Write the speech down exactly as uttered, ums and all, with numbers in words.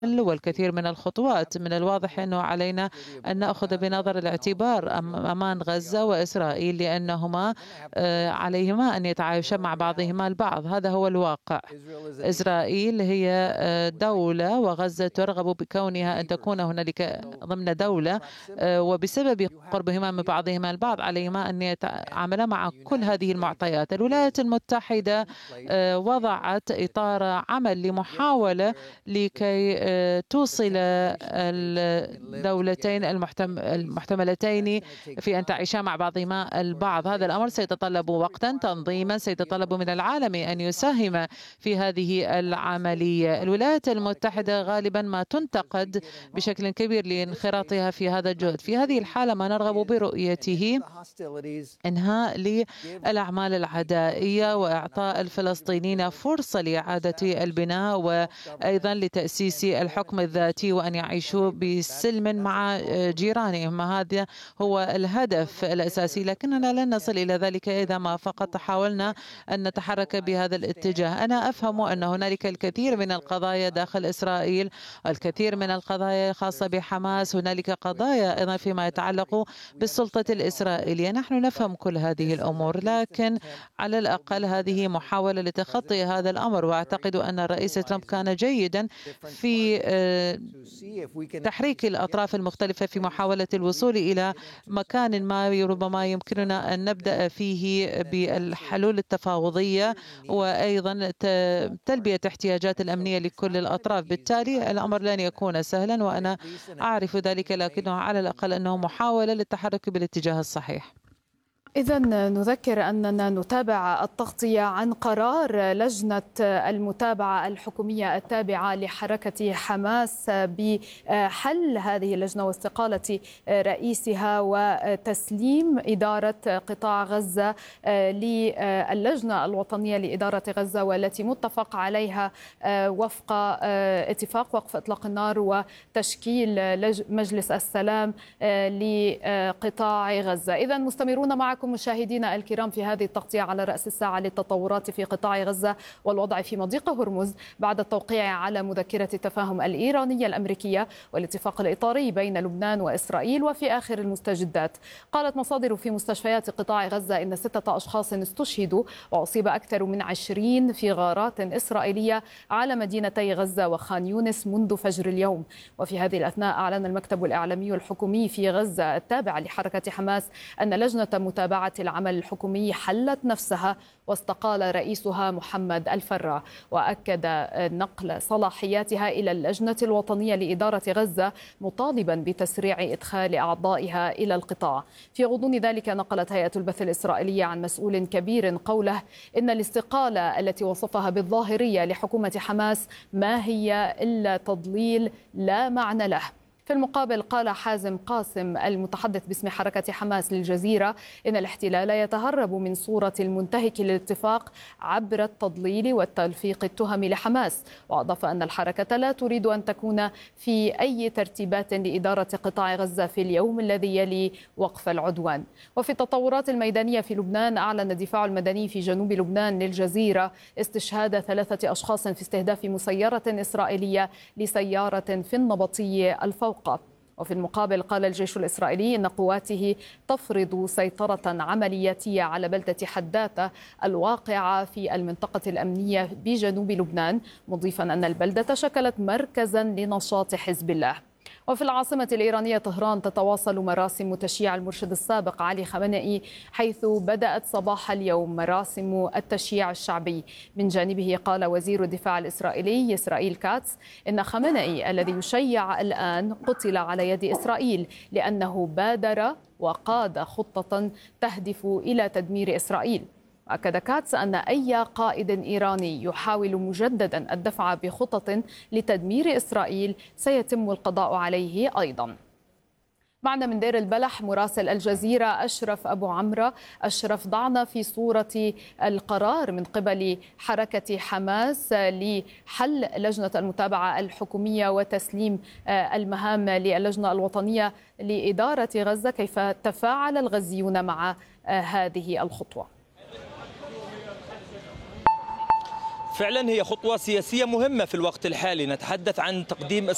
والكثير من الخطوات. من الواضح أنه علينا أن نأخذ بنظر الاعتبار أمان غزة وإسرائيل، لأنهما عليهما أن يتعايشا مع بعضهما البعض. هذا هو الواقع. إسرائيل هي دولة، وغزة ترغب بكونها أن تكون هنالك ضمن دولة، وبسبب قربهما من بعضهما البعض عليهما أن يتعاملا مع كل هذه المعطيات. الولايات المتحدة وضعت إطار عمل لمحاولة لكي توصل الدولتين المحتملتين في أن تعيشا مع بعضهما البعض. هذا الأمر سيتطلب وقتا، تنظيما، سيتطلب من العالم أن يساهم في هذه العملية. الولايات المتحدة غالبا ما تنتقد بشكل كبير لانخراطها في هذا الجهد. في هذه الحالة ما نرغب برؤيته إنهاء للأعمال العدائية وإعطاء الفلسطينيين فرصة لإعادة البناء، وأيضا لتأسيس الحكم الذاتي، وأن يعيشوا بسلم مع جيرانهم. هذا هو الهدف الأساسي، لكننا لن نصل إلى ذلك إذا ما فقط حاولنا أن نتحرك بهذا الاتجاه. أنا أفهم أن هنالك الكثير من القضايا داخل إسرائيل، الكثير من القضايا خاصة بحماس، هنالك قضايا أيضا فيما يتعلق بالسلطة الإسرائيلية. نحن نفهم كل هذه الأمور، لكن على الأقل هذه محاولة لتخطي هذا الأمر. وأعتقد أن الرئيس ترامب كان جيدا في تحريك الأطراف المختلفة في محاولة الوصول إلى مكان ما ربما يمكننا أن نبدأ فيه بالحلول التفاوضية، وأيضا تلبية احتياجات الأمنية لكل الأطراف. بالتالي الأمر لن يكون سهلا، وأنا أعرف ذلك، لكنه على الأقل أنه محاولة للتحرك بالاتجاه الصحيح. إذا نذكر أننا نتابع التغطية عن قرار لجنة المتابعة الحكومية التابعة لحركة حماس بحل هذه اللجنة واستقالة رئيسها وتسليم إدارة قطاع غزة للجنة الوطنية لإدارة غزة، والتي متفق عليها وفق اتفاق وقف إطلاق النار وتشكيل مجلس السلام لقطاع غزة. إذا مستمرون معكم مشاهدينا الكرام في هذه التغطية على رأس الساعة للتطورات في قطاع غزة والوضع في مضيق هرمز بعد التوقيع على مذكرة التفاهم الإيرانية الأمريكية والاتفاق الإطاري بين لبنان وإسرائيل. وفي آخر المستجدات، قالت مصادر في مستشفيات قطاع غزة إن ستة أشخاص استشهدوا وأصيب أكثر من عشرين في غارات إسرائيلية على مدينتي غزة وخان يونس منذ فجر اليوم. وفي هذه الأثناء أعلن المكتب الإعلامي الحكومي في غزة التابع لحركة حماس أن لجنة متابعة العمل الحكومي حلت نفسها واستقال رئيسها محمد الفرا، وأكد نقل صلاحياتها إلى اللجنة الوطنية لإدارة غزة، مطالبا بتسريع إدخال أعضائها إلى القطاع. في غضون ذلك، نقلت هيئة البث الإسرائيلية عن مسؤول كبير قوله إن الاستقالة التي وصفها بالظاهرية لحكومة حماس ما هي إلا تضليل لا معنى له. في المقابل، قال حازم قاسم المتحدث باسم حركة حماس للجزيرة إن الاحتلال يتهرب من صورة المنتهك للاتفاق عبر التضليل والتلفيق التهم لحماس، وأضاف أن الحركة لا تريد أن تكون في أي ترتيبات لإدارة قطاع غزة في اليوم الذي يلي وقف العدوان. وفي التطورات الميدانية في لبنان، أعلن الدفاع المدني في جنوب لبنان للجزيرة استشهاد ثلاثة أشخاص في استهداف مسيرة إسرائيلية لسيارة في النبطي الفوق. وفي المقابل، قال الجيش الإسرائيلي إن قواته تفرض سيطرة عملياتية على بلدة حداثة الواقعة في المنطقة الأمنية بجنوب لبنان، مضيفا أن البلدة شكلت مركزا لنشاط حزب الله. وفي العاصمة الإيرانية طهران، تتواصل مراسم تشييع المرشد السابق علي خامنئي، حيث بدأت صباح اليوم مراسم التشييع الشعبي. من جانبه، قال وزير الدفاع الإسرائيلي إسرائيل كاتس إن خامنئي الذي يشيع الآن قتل على يد إسرائيل لأنه بادر وقاد خطة تهدف إلى تدمير إسرائيل. أكد كاتس أن أي قائد إيراني يحاول مجددا الدفع بخطط لتدمير إسرائيل سيتم القضاء عليه أيضا. معنا من دير البلح مراسل الجزيرة أشرف أبو عمرو. أشرف، ضعنا في صورة القرار من قبل حركة حماس لحل لجنة المتابعة الحكومية وتسليم المهام للجنة الوطنية لإدارة غزة. كيف تفاعل الغزيون مع هذه الخطوة؟ فعلا هي خطوة سياسية مهمة في الوقت الحالي. نتحدث عن تقديم